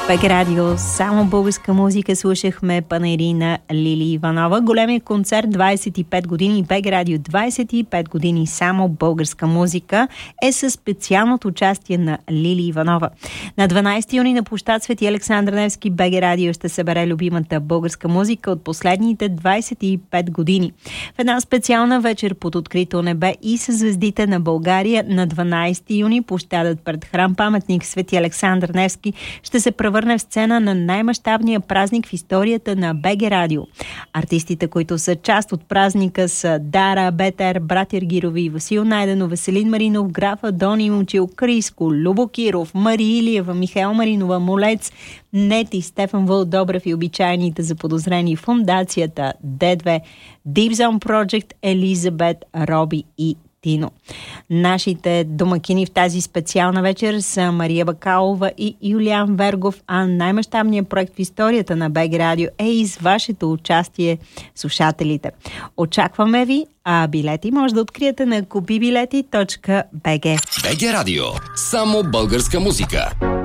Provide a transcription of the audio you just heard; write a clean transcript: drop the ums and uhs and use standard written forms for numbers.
БГ Радио, само българска музика, слушахме панаири на Лили Иванова. Големият концерт 25 години, БГ Радио 25 години, само българска музика е със специалното участие на Лили Иванова. На 12 юни на площад Свети Александър Невски БГ Радио ще събере любимата българска музика от последните 25 години. В една специална вечер под открито небе и със звездите на България на 12 юни площадът пред храм паметник Свети Александър Невски ще се превърне в сцена на най-мащабния празник в историята на БГ Радио. Артистите, които са част от празника, са Дара, Бетер, Братя Гирови, Васил Найденов, Веселин Маринов, Граф Адони Момчил, Криско, Любо Киров, Мари Илиева, Михаел Маринова, Молец, Нети, Стефан Вълдобрев и обичайните заподозрени Фондацията Д2, Deep Zone Project, Елизабет, Роби и Тино. Нашите домакини в тази специална вечер са Мария Бакалова и Юлиан Вергов, а най-мащабният проект в историята на БГ Радио е из вашето участие, слушателите. Очакваме ви, а билети може да откриете на kupibileti.bg. БГ Радио. Само българска музика.